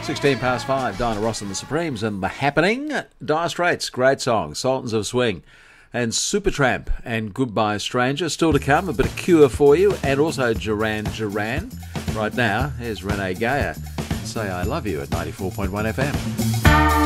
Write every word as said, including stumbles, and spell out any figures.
sixteen past five, Diana Ross and the Supremes and The Happening. Dire Straits, great song. Sultans of Swing and Supertramp and Goodbye Stranger. Still to come, a bit of Cure for you, and also Duran Duran. Right now, here's Renee Gayer. Say I Love You at ninety-four point one F M.